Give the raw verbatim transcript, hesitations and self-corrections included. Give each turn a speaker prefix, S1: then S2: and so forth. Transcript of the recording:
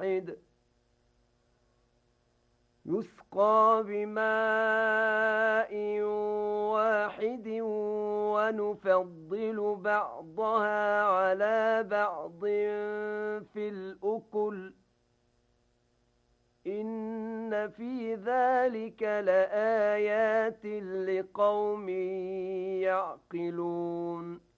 S1: واحد يسقى بماء واحد ونفضل بعضها على بعض في الأكل إن في ذلك لآيات لقوم يعقلون